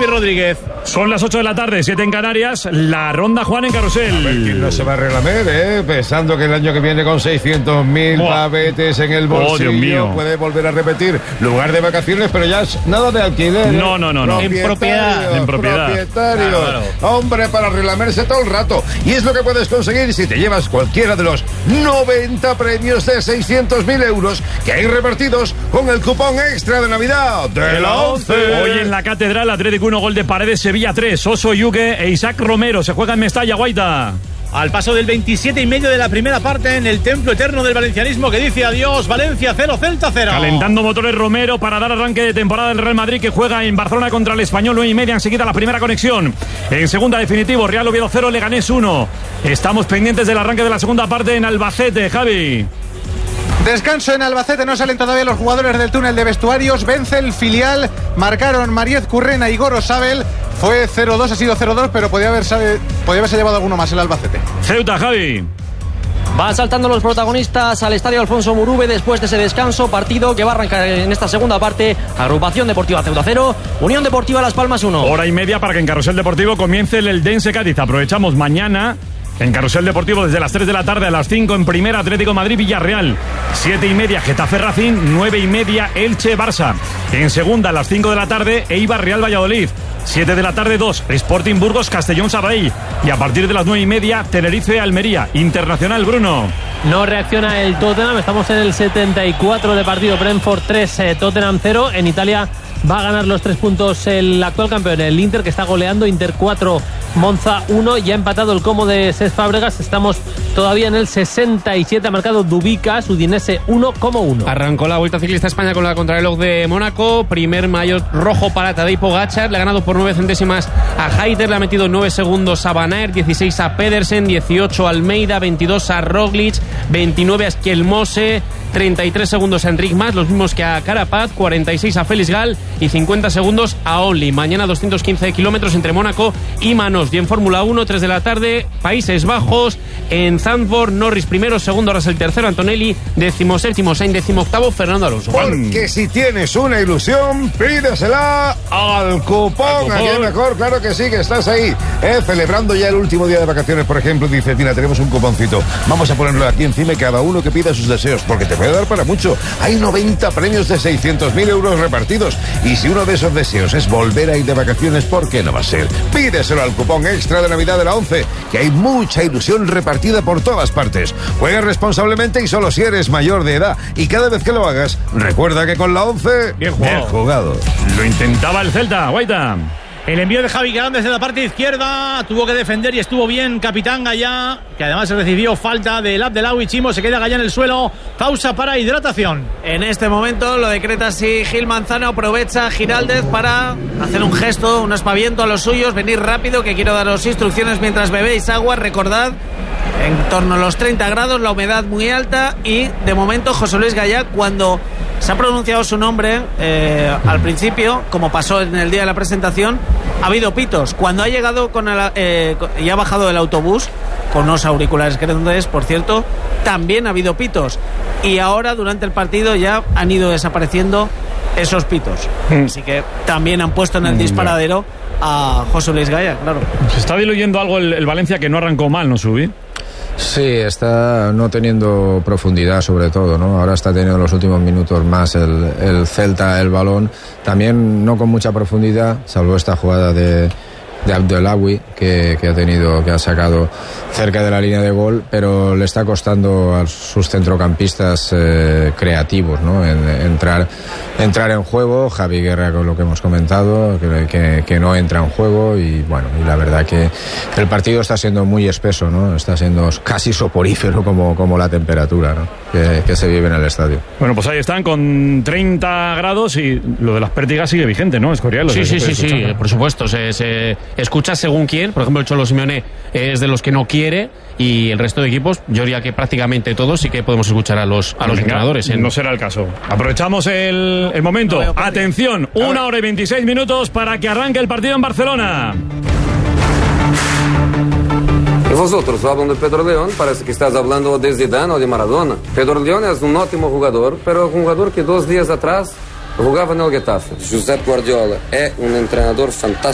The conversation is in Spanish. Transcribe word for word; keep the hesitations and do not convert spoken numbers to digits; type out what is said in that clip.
Javi Rodríguez. Son las ocho de la tarde, siete en Canarias. La ronda Juan en Carrusel. A ver quién no se va a Reglamer, ¿eh? Pensando que el año que viene con seiscientos mil oh. pavetes en el bolsillo, oh, Dios mío, puede volver a repetir lugar de vacaciones, pero ya es nada de alquiler. No, no, no, no. En propiedad. En propiedad. Propietarios. Claro, claro. Hombre, para Reglamerse todo el rato. Y es lo que puedes conseguir si te llevas cualquiera de los noventa premios de seiscientos mil euros que hay repartidos con el cupón extra de Navidad de la once. Hoy en la Catedral, Atlético uno, gol de Paredes, Sevilla tres. Oso Yuque e Isaac Romero. Se juega en Mestalla, Guaita. Al paso del veintisiete y medio de la primera parte, en el templo eterno del valencianismo que dice adiós, Valencia cero, Celta cero. Calentando motores Romero para dar arranque de temporada del Real Madrid, que juega en Barcelona contra el Español, nueve y media, enseguida la primera conexión. En segunda, definitivo, Real Oviedo cero, Leganés uno. Estamos pendientes del arranque de la segunda parte en Albacete, Javi. Descanso en Albacete, no salen todavía los jugadores del túnel de vestuarios. Vence el filial, marcaron Mariez Currena y Goro Sabel. Fue cero dos, ha sido cero dos, pero podía haberse, podía haberse llevado alguno más el Albacete. Ceuta, Javi. Van saltando los protagonistas al estadio Alfonso Murube después de ese descanso. Partido que va a arrancar en esta segunda parte. Agrupación Deportiva Ceuta cero, Unión Deportiva Las Palmas uno. Hora y media para que en Carrusel Deportivo comience el Eldense Cádiz. Aprovechamos mañana en Carrusel Deportivo desde las tres de la tarde a las cinco en primera, Atlético Madrid Villarreal. siete y media, Getafe Racing. nueve y media, Elche Barça. En segunda, a las cinco de la tarde, Eibar Real Valladolid. siete de la tarde, dos, Sporting Burgos Castellón Sabadell. Y a partir de las nueve y media, Tenerife Almería. Internacional, Bruno. No reacciona el Tottenham, estamos en el setenta y cuatro de partido. Brentford tres, eh, Tottenham cero. En Italia va a ganar los tres puntos el actual campeón, el Inter, que está goleando. Inter cuatro, Monza uno. Ya ha empatado el Como de Cesc Fábregas. Estamos todavía en el sesenta y siete. Ha marcado Dubicas, Udinese uno, Como uno. Arrancó la Vuelta Ciclista España con la contrarreloj de Mónaco. Primer maillot rojo para Tadej Pogačar. Le ha ganado por nueve centésimas a Hayter. Le ha metido nueve segundos a Van Aert, dieciséis a Pedersen, dieciocho a Almeida, veintidós a Roglic, veintinueve a Schielmose, treinta y tres segundos a Enric Mas, los mismos que a Carapaz, cuarenta y seis a Félix Gal y cincuenta segundos a Only. Mañana doscientos quince kilómetros entre Mónaco y Manos. Y en Fórmula uno, tres de la tarde, Países Bajos, en Zandvoort, Norris primero, segundo Russell tercero, Antonelli, décimo séptimo, Sainz décimo octavo, Fernando Alonso. Porque si tienes una ilusión, pídesela al cupón. Aquí es mejor, claro que sí, que estás ahí, ¿eh? Celebrando ya el último día de vacaciones, por ejemplo, dice Tina, tenemos un cuponcito, vamos a ponerlo aquí encima y cada uno que pida sus deseos, porque te puede dar para mucho. Hay noventa premios de seiscientos mil euros repartidos, y si uno de esos deseos es volver a ir de vacaciones, ¿por qué no va a ser? Pídeselo al cupón extra de Navidad de la once, que hay mucha ilusión repartida por todas partes. Juega responsablemente y solo si eres mayor de edad, y cada vez que lo hagas, recuerda que con la once, bien jugado. Bien jugado. Lo intentaba el Celta, Guaita. El envío de Javi Galán desde la parte izquierda, tuvo que defender y estuvo bien Capitán Gallá, que además recibió falta del Abdelawi. Chimo se queda Gallá en el suelo, pausa para hidratación. En este momento lo decreta así Gil Manzano, aprovecha Giraldez para hacer un gesto, un aspaviento a los suyos, venir rápido, que quiero daros instrucciones mientras bebéis agua. Recordad, en torno a los treinta grados, la humedad muy alta, y de momento José Luis Gallá, cuando se ha pronunciado su nombre eh, al principio, como pasó en el día de la presentación, ha habido pitos. Cuando ha llegado con el, eh, y ha bajado del autobús con unos auriculares grandes, por cierto, también ha habido pitos. Y ahora, durante el partido, ya han ido desapareciendo esos pitos. Mm. Así que también han puesto en el disparadero a José Luis Gallá, claro. Se está diluyendo algo el, el Valencia, que no arrancó mal, ¿no, Subi? Sí, está no teniendo profundidad, sobre todo, ¿no? Ahora está teniendo los últimos minutos más el, el Celta el balón, también no con mucha profundidad, salvo esta jugada de, de Abdelawi que, que ha tenido, que ha sacado cerca de la línea de gol, pero le está costando a sus centrocampistas eh, creativos, ¿no? En, entrar, entrar en juego. Javi Guerra, con lo que hemos comentado, que, que, que no entra en juego, y bueno, y la verdad que el partido está siendo muy espeso, ¿no? Está siendo casi soporífero como, como la temperatura, ¿no? que, que se vive en el estadio. Bueno, pues ahí están con treinta grados y lo de las pértigas sigue vigente, ¿no? Escorial. Sí, sí, sí, sí, por supuesto. Se, se escucha según quién. Por ejemplo, el Cholo Simeone es de los que no quiere, y el resto de equipos, yo diría que prácticamente todos, sí que podemos escuchar a los, a los entrenadores. ¿eh? No será el caso. Aprovechamos el, el momento. No, atención, una hora y veintiséis minutos para que arranque el partido en Barcelona. Y vosotros hablan de Pedro León, parece que estás hablando de Zidane o de Maradona. Pedro León es un ótimo jugador, pero un jugador que dos días atrás jugaba en el Getafe. Josep Guardiola es un entrenador fantástico.